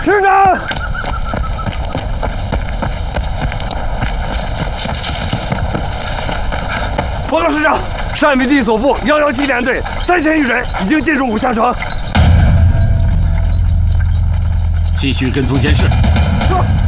师长。 报告师长，单北地所部117联队3000余人已经进入武乡城。 继续跟踪监视。